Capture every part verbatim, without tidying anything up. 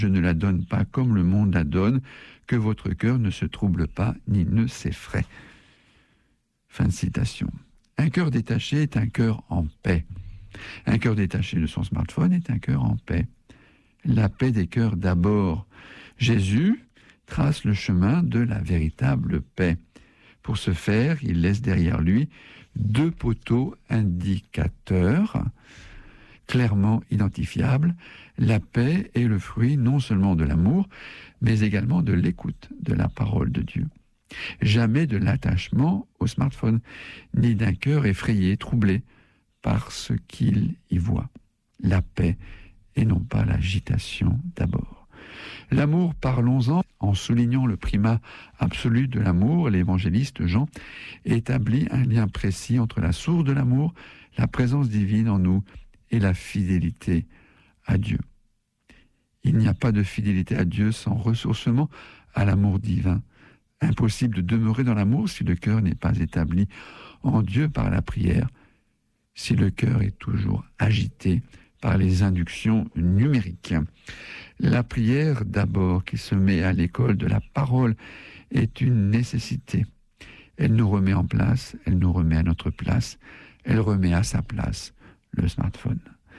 Je ne la donne pas comme le monde la donne, que votre cœur ne se trouble pas ni ne s'effraie. » Fin de citation. Un cœur détaché est un cœur en paix. Un cœur détaché de son smartphone est un cœur en paix. La paix des cœurs d'abord. Jésus trace le chemin de la véritable paix. Pour ce faire, il laisse derrière lui deux poteaux indicateurs clairement identifiables. La paix est le fruit non seulement de l'amour, mais également de l'écoute de la parole de Dieu. Jamais de l'attachement au smartphone, ni d'un cœur effrayé, troublé par ce qu'il y voit. La paix et non pas l'agitation d'abord. L'amour, parlons-en, en soulignant le primat absolu de l'amour, l'évangéliste Jean établit un lien précis entre la source de l'amour, la présence divine en nous et la fidélité à Dieu. Il n'y a pas de fidélité à Dieu sans ressourcement à l'amour divin. Impossible de demeurer dans l'amour si le cœur n'est pas établi en Dieu par la prière, si le cœur est toujours agité par les inductions numériques. La prière, d'abord, qui se met à l'école de la parole, est une nécessité. Elle nous remet en place, elle nous remet à notre place, elle remet à sa place le smartphone.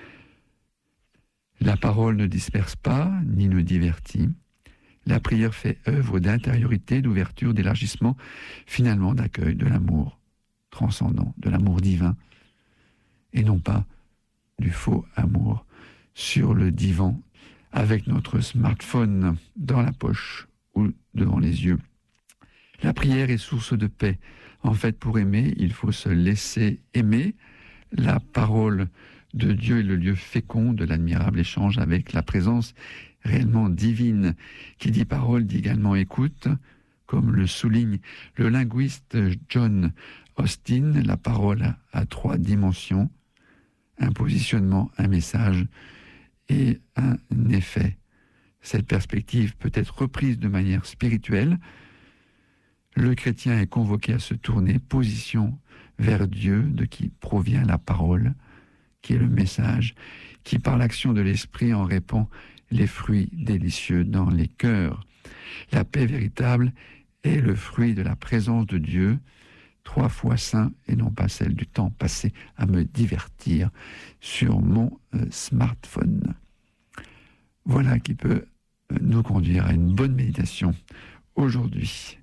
La parole ne disperse pas, ni ne divertit. La prière fait œuvre d'intériorité, d'ouverture, d'élargissement, finalement d'accueil de l'amour transcendant, de l'amour divin, et non pas du faux amour sur le divan avec notre smartphone dans la poche ou devant les yeux. La prière est source de paix. En fait, pour aimer, il faut se laisser aimer. La parole de Dieu est le lieu fécond de l'admirable échange avec la présence réellement divine. Qui dit parole dit également écoute, comme le souligne le linguiste John Austin. La parole a trois dimensions: un positionnement, un message et un effet. Cette perspective peut être reprise de manière spirituelle. Le chrétien est convoqué à se tourner position vers Dieu, de qui provient la parole, qui est le message, qui par l'action de l'esprit en répand les fruits délicieux dans les cœurs. La paix véritable est le fruit de la présence de Dieu, trois fois saint, et non pas celle du temps passé à me divertir sur mon euh, smartphone. Voilà qui peut euh, nous conduire à une bonne méditation aujourd'hui.